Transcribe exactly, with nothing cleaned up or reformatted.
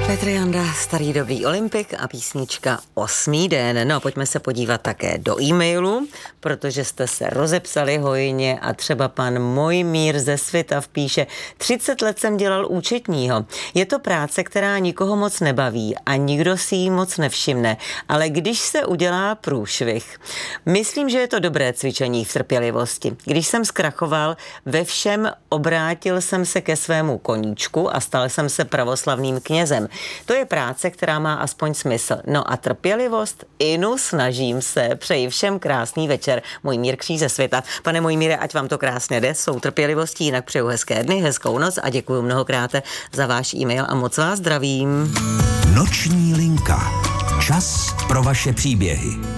Petr Janda, starý dobrý olympik a písnička Osmý den. No, pojďme se podívat také do e-mailu, protože jste se rozepsali hojně a třeba pan Mojmír ze Svitav píše: třicet let jsem dělal účetního. Je to práce, která nikoho moc nebaví a nikdo si ji moc nevšimne, ale když se udělá průšvih. Myslím, že je to dobré cvičení v trpělivosti. Když jsem zkrachoval, ve všem obrátil jsem se ke svému koníčku a stal jsem se pravoslavným knězem. To je práce, která má aspoň smysl. No a trpělivost? Inu, snažím se. Přeji všem krásný večer. Mojmír Kříž ze Svitav. Pane Mojmíre, ať vám to krásně jde, jsou trpělivostí, jinak přeju hezké dny, hezkou noc a děkuji mnohokrát za váš e-mail a moc vás zdravím. Noční linka. Čas pro vaše příběhy.